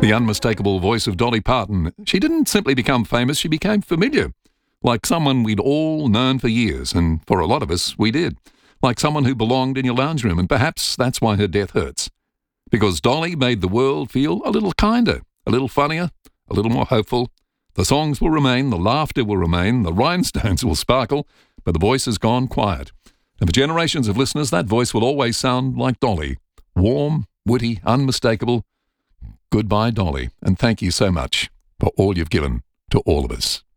The unmistakable voice of Dolly Parton. She didn't simply become famous, she became familiar. Like someone we'd all known for years, and for a lot of us, we did. Like someone who belonged in your lounge room, and perhaps that's why her death hurts. Because Dolly made the world feel a little kinder, a little funnier, a little more hopeful. The songs will remain, the laughter will remain, the rhinestones will sparkle, but the voice has gone quiet. And for generations of listeners, that voice will always sound like Dolly. Warm, witty, unmistakable. Goodbye, Dolly, and thank you so much for all you've given to all of us.